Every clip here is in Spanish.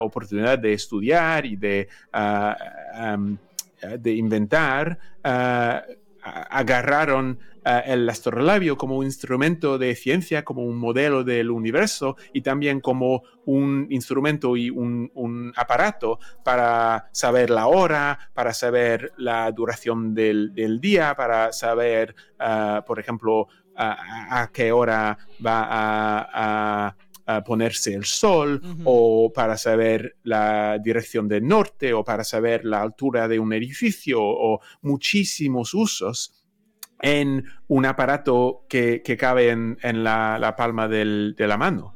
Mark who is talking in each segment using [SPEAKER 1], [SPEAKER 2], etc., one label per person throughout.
[SPEAKER 1] oportunidad de estudiar y de inventar, agarraron el astrolabio como un instrumento de ciencia, como un modelo del universo y también como un instrumento y un aparato para saber la hora, para saber la duración del día, para saber, por ejemplo, a qué hora va a ponerse el sol, o para saber la dirección del norte, o para saber la altura de un edificio, o muchísimos usos en un aparato que cabe en la palma de la mano.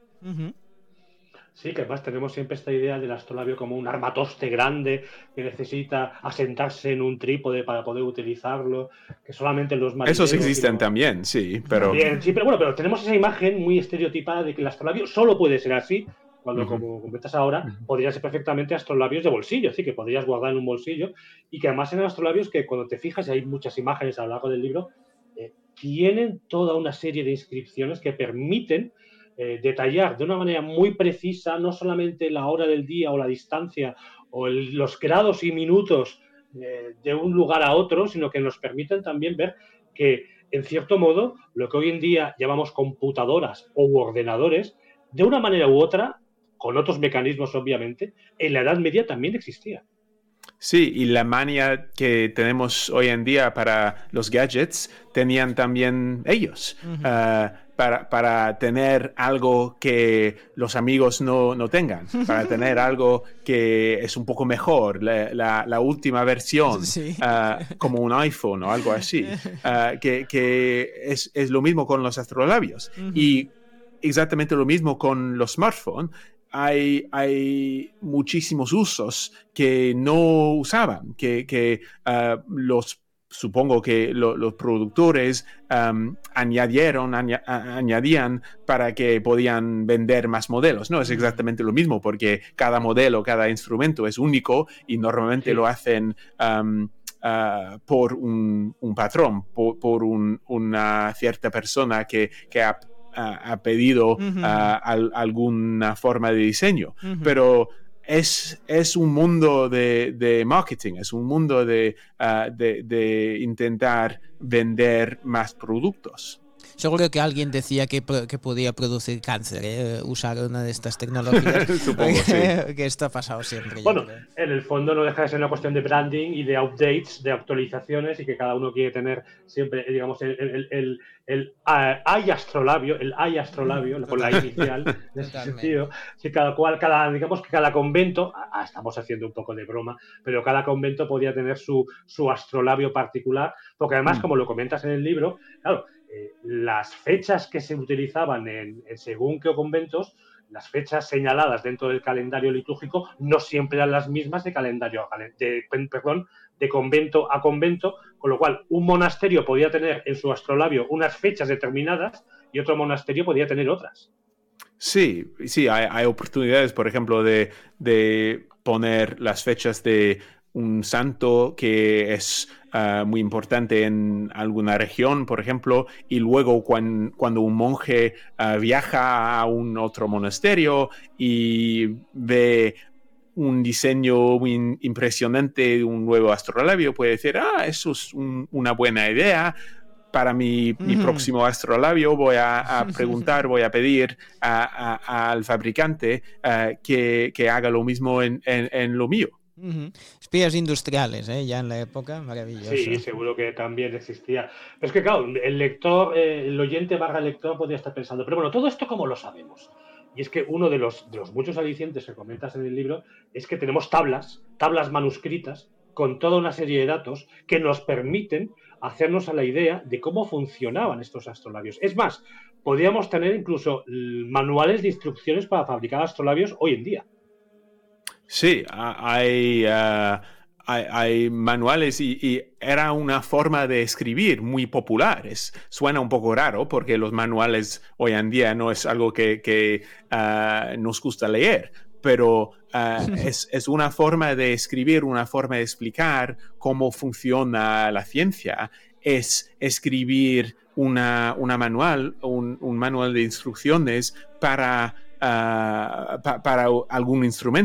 [SPEAKER 2] Sí, que además tenemos siempre esta idea del astrolabio como un armatoste grande que necesita asentarse en un trípode para poder utilizarlo, que solamente los marineros...
[SPEAKER 1] Esos existen también, sí, pero...
[SPEAKER 2] También, sí, pero bueno, pero tenemos esa imagen muy estereotipada de que el astrolabio solo puede ser así, cuando, como comentas ahora, podrían ser perfectamente astrolabios de bolsillo, así que podrías guardar en un bolsillo, y que además eran astrolabios que cuando te fijas, y hay muchas imágenes a lo largo del libro, tienen toda una serie de inscripciones que permiten detallar de una manera muy precisa no solamente la hora del día o la distancia o los grados y minutos de un lugar a otro, sino que nos permiten también ver que, en cierto modo, lo que hoy en día llamamos computadoras o ordenadores, de una manera u otra, con otros mecanismos obviamente, en la Edad Media también existía.
[SPEAKER 1] Sí, y la manía que tenemos hoy en día para los gadgets tenían también ellos. Para tener algo que los amigos no tengan, para tener algo que es un poco mejor, la última versión,
[SPEAKER 3] sí.
[SPEAKER 1] como un iPhone o algo así, que es lo mismo con los astrolabios. Y exactamente lo mismo con los smartphones. Hay muchísimos usos que no usaban, que supongo que los productores añadían para que podían vender más modelos. No es exactamente lo mismo, porque cada modelo, cada instrumento es único y normalmente lo hacen por un patrón, por una cierta persona que ha pedido alguna forma de diseño, pero es un mundo de marketing, es un mundo de intentar vender más productos.
[SPEAKER 3] Seguro que alguien decía que podía producir cáncer, usar una de estas tecnologías.
[SPEAKER 1] Supongo, sí.
[SPEAKER 3] Que esto ha pasado siempre.
[SPEAKER 2] Bueno, en el fondo no deja de ser una cuestión de branding y de updates, de actualizaciones, y que cada uno quiere tener siempre, digamos, el astrolabio, con la inicial, en ese sentido. Si digamos que cada convento, estamos haciendo un poco de broma, pero cada convento podía tener su astrolabio particular, porque además, como lo comentas en el libro, claro, las fechas que se utilizaban en según qué conventos, las fechas señaladas dentro del calendario litúrgico no siempre eran las mismas de convento a convento, con lo cual un monasterio podía tener en su astrolabio unas fechas determinadas y otro monasterio podía tener otras.
[SPEAKER 1] Sí, hay oportunidades, por ejemplo, de poner las fechas de un santo que es muy importante en alguna región, por ejemplo, y luego cuando un monje viaja a un otro monasterio y ve un diseño muy impresionante de un nuevo astrolabio, puede decir, eso es una buena idea. Para mi próximo astrolabio voy a preguntar, voy a pedir al fabricante que haga lo mismo en lo mío.
[SPEAKER 3] Espías industriales, ya en la época, maravilloso.
[SPEAKER 2] Sí, seguro que también existía. Pero es que, claro, el lector, el oyente / lector podría estar pensando, pero bueno, todo esto ¿cómo lo sabemos? Y es que uno de los muchos alicientes que comentas en el libro es que tenemos tablas manuscritas con toda una serie de datos que nos permiten hacernos a la idea de cómo funcionaban estos astrolabios. Es más, podríamos tener incluso manuales de instrucciones para fabricar astrolabios hoy en día.
[SPEAKER 1] Sí, hay manuales y era una forma de escribir muy popular. Suena un poco raro porque los manuales hoy en día no es algo que nos gusta leer, pero es una forma de escribir, una forma de explicar cómo funciona la ciencia. Es escribir un manual de instrucciones para para algún instrumento.